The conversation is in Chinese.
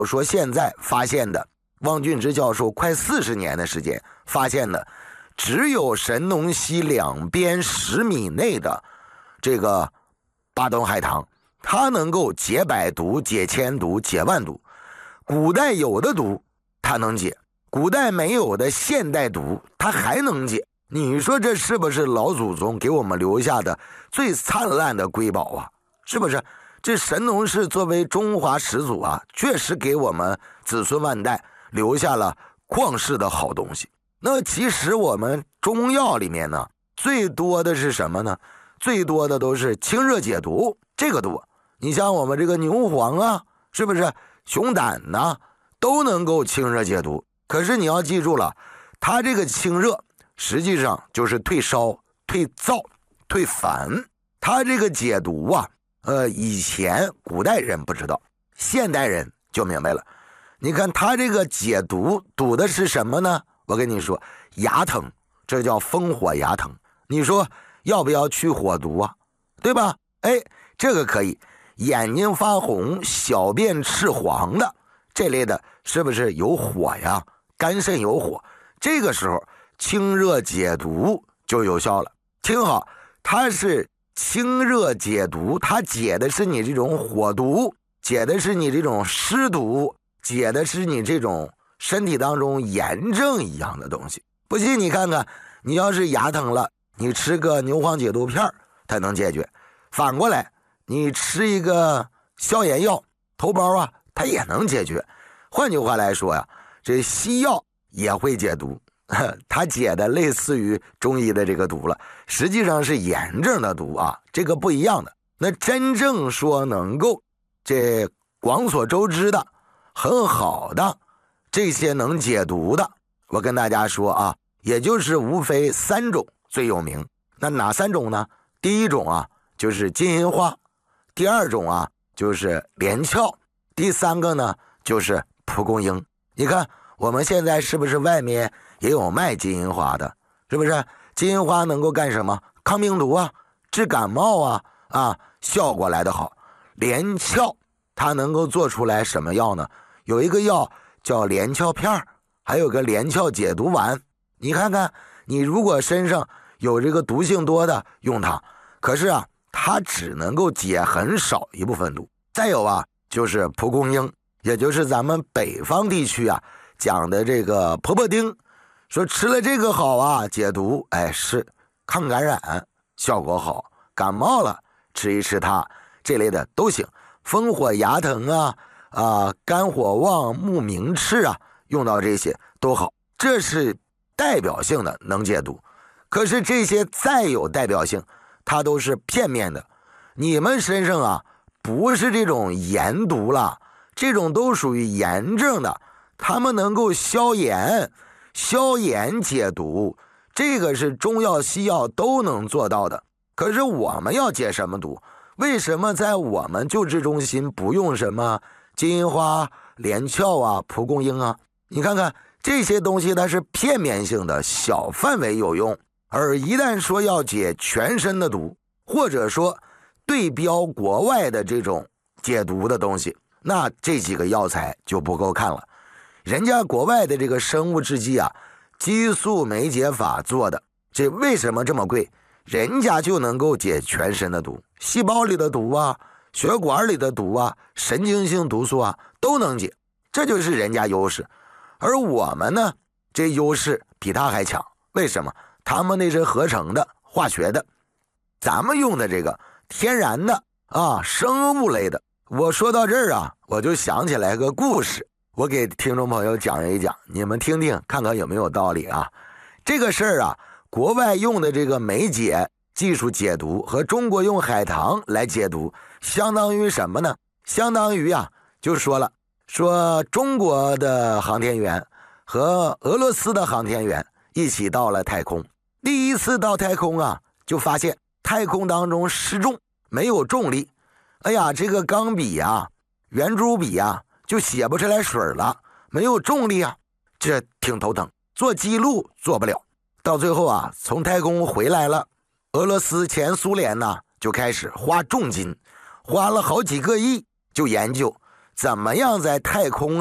说现在发现的，汪俊之教授快40年的时间发现的，只有神农溪两边10米内的这个巴东海棠，它能够解百毒、解千毒、解万毒。古代有的毒它能解，古代没有的现代毒它还能解。你说这是不是老祖宗给我们留下的最灿烂的瑰宝啊？是不是？这神农氏作为中华始祖啊，确实给我们子孙万代留下了旷世的好东西。那其实我们中药里面呢，最多的是什么呢？最多的都是清热解毒，这个多。你像我们这个牛黄啊，是不是熊胆呐，都能够清热解毒。可是你要记住了，它这个清热实际上就是退烧、退燥、退烦。它这个解毒啊，以前古代人不知道，现代人就明白了。你看它这个解毒，毒的是什么呢？我跟你说，牙疼，这叫风火牙疼。你说要不要去火毒啊？对吧？哎，这个可以。眼睛发红、小便赤黄的这类的，是不是有火呀？肝肾有火，这个时候清热解毒就有效了。听好，它是清热解毒，它解的是你这种火毒，解的是你这种湿毒，解的是你这种身体当中炎症一样的东西。不信你看看，你要是牙疼了，你吃个牛黄解毒片它能解决。反过来，你吃一个消炎药头孢啊，它也能解决。换句话来说呀，这西药也会解毒，它解的类似于中医的这个毒了，实际上是炎症的毒啊，这个不一样的。那真正说能够这广所周知的很好的这些能解毒的，我跟大家说啊，也就是无非3种最有名。那哪3种呢？第一种啊就是金银花，第2种啊就是连翘，第3个呢就是蒲公英。你看我们现在是不是外面也有卖金银花的？是不是？金银花能够干什么？抗病毒啊，治感冒啊，效果来得好。连翘它能够做出来什么药呢？有一个药叫连翘片，还有个连翘解毒丸。你看看，你如果身上有这个毒性多的，用它。可是啊，它只能够解很少一部分毒。再有啊，就是蒲公英，也就是咱们北方地区啊讲的这个婆婆丁，说吃了这个好啊，解毒。哎，是抗感染效果好，感冒了吃一吃它，这类的都行。风火牙疼肝火旺、目明赤啊，用到这些都好，这是代表性的能解毒。可是这些再有代表性，它都是片面的。你们身上啊不是这种炎毒了，这种都属于炎症的，他们能够消炎解毒，这个是中药西药都能做到的。可是我们要解什么毒？为什么在我们救治中心不用什么金银花、连翘啊、蒲公英啊？你看看这些东西，它是片面性的，小范围有用。而一旦说要解全身的毒，或者说对标国外的这种解毒的东西，那这几个药材就不够看了。人家国外的这个生物制剂啊，激素酶解法做的，这为什么这么贵？人家就能够解全身的毒，细胞里的毒啊，血管里的毒啊，神经性毒素啊，都能解，这就是人家优势。而我们呢，这优势比他还强。为什么？他们那是合成的、化学的，咱们用的这个天然的啊，生物类的。我说到这儿啊，我就想起来个故事，我给听众朋友讲一讲，你们听听看看有没有道理啊。这个事儿啊，国外用的这个酶解技术解毒和中国用海棠来解毒，相当于什么呢？相当于啊，就说中国的航天员和俄罗斯的航天员一起到了太空。第一次到太空啊，就发现太空当中失重，没有重力。哎呀，这个钢笔啊、圆珠笔啊，就写不出来水了，没有重力啊，这挺头疼，做记录做不了。到最后啊，从太空回来了，俄罗斯前苏联呢就开始花重金，花了好几个亿，就研究怎么样在太空